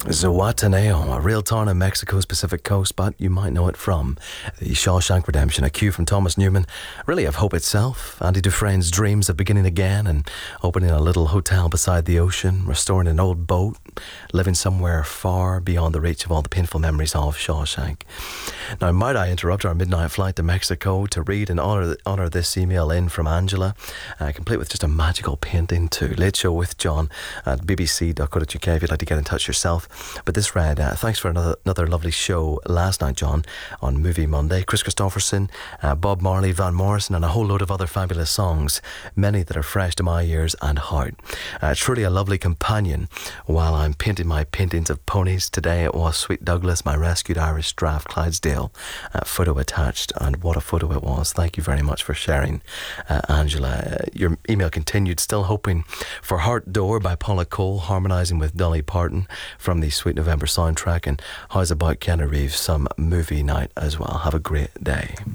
Zihuatanejo, a real town on Mexico's Pacific coast, but you might know it from the Shawshank Redemption, a cue from Thomas Newman, really of hope itself. Andy Dufresne's dreams of beginning again and opening a little hotel beside the ocean, restoring an old boat, living somewhere far beyond the reach of all the painful memories of Shawshank. Now, might I interrupt our midnight flight to Mexico to read and honour this email in from Angela, complete with just a magical painting to Late Show with John at bbc.co.uk if you'd like to get in touch yourself. But this read, thanks for another lovely show last night, John, on Movie Monday. Chris Christopherson, Bob Marley, Van Morrison, and a whole load of other fabulous songs, many that are fresh to my ears and heart. Truly a lovely companion while I'm painting my paintings of ponies. Today it was Sweet Douglas, my rescued Irish Draft Clydesdale, photo attached, and what a photo it was. Thank you very much for sharing, Angela. Your email continued, still hoping for Heart Door by Paula Cole, harmonising with Dolly Parton from the Sweet November soundtrack, and how's about Keanu Reeves, some movie night as well. Have a great day.